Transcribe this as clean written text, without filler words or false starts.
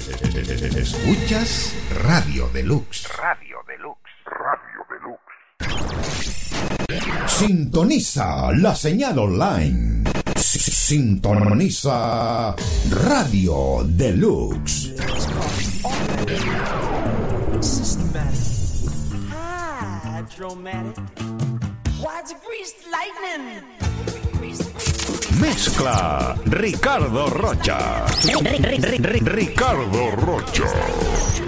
Escuchas Radio Deluxe. Radio Deluxe. Radio Deluxe. Sintoniza la señal online. Sintoniza Radio Deluxe. Systematic, hydromatic, why's it greased lightning? Mezcla Ricardo Rocha. Ricardo Rocha.